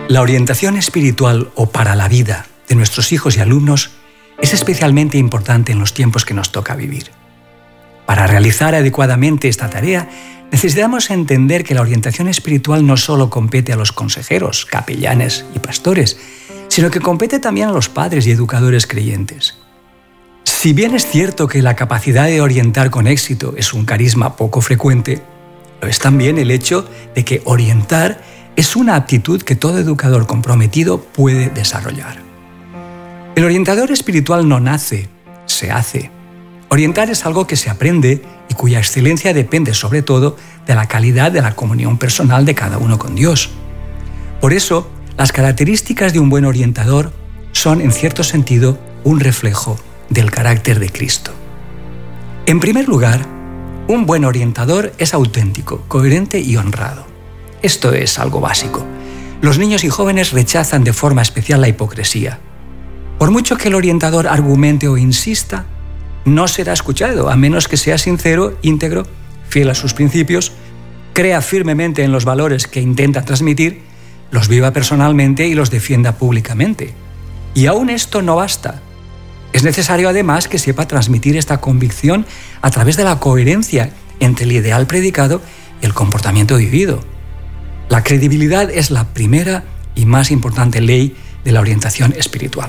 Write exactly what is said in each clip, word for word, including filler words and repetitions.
La orientación espiritual o para la vida de nuestros hijos y alumnos es especialmente importante en los tiempos que nos toca vivir. Para realizar adecuadamente esta tarea, necesitamos entender que la orientación espiritual no solo compete a los consejeros, capellanes y pastores, sino que compete también a los padres y educadores creyentes. Si bien es cierto que la capacidad de orientar con éxito es un carisma poco frecuente, lo es también el hecho de que orientar es una aptitud que todo educador comprometido puede desarrollar. El orientador espiritual no nace, se hace. Orientar es algo que se aprende y cuya excelencia depende sobre todo de la calidad de la comunión personal de cada uno con Dios. Por eso, las características de un buen orientador son, en cierto sentido, un reflejo del carácter de Cristo. En primer lugar, un buen orientador es auténtico, coherente y honrado. Esto es algo básico. Los niños y jóvenes rechazan de forma especial la hipocresía. Por mucho que el orientador argumente o insista, no será escuchado, a menos que sea sincero, íntegro, fiel a sus principios, crea firmemente en los valores que intenta transmitir, los viva personalmente y los defienda públicamente. Y aún esto no basta. Es necesario además que sepa transmitir esta convicción a través de la coherencia entre el ideal predicado y el comportamiento vivido. La credibilidad es la primera y más importante ley de la orientación espiritual.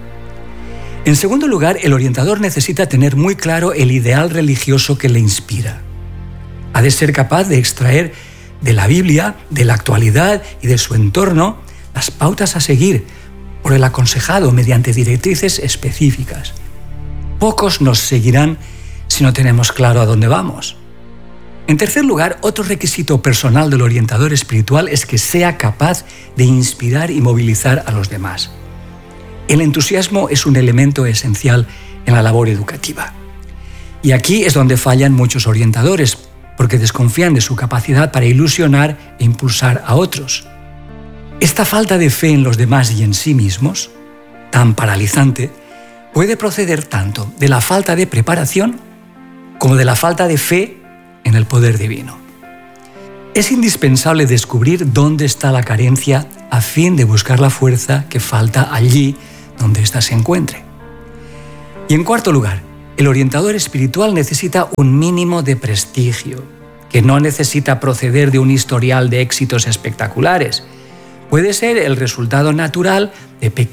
En segundo lugar, el orientador necesita tener muy claro el ideal religioso que le inspira. Ha de ser capaz de extraer de la Biblia, de la actualidad y de su entorno las pautas a seguir por el aconsejado mediante directrices específicas. Pocos nos seguirán si no tenemos claro a dónde vamos. En tercer lugar, otro requisito personal del orientador espiritual es que sea capaz de inspirar y movilizar a los demás. El entusiasmo es un elemento esencial en la labor educativa. Y aquí es donde fallan muchos orientadores, porque desconfían de su capacidad para ilusionar e impulsar a otros. Esta falta de fe en los demás y en sí mismos, tan paralizante, puede proceder tanto de la falta de preparación como de la falta de fe en el poder divino. Es indispensable descubrir dónde está la carencia a fin de buscar la fuerza que falta allí donde ésta se encuentre. Y en cuarto lugar, el orientador espiritual necesita un mínimo de prestigio, que no necesita proceder de un historial de éxitos espectaculares. Puede ser el resultado natural de pequeños